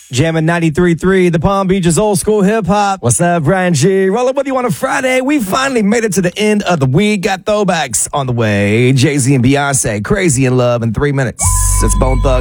Jamming 93.3, the Palm Beaches old school hip hop. What's up, Brian G? Rolling with you on a Friday. We finally made it to the end of the week. Got throwbacks on the way. Jay-Z and Beyonce, Crazy in Love in 3 minutes. It's Bone Thugs.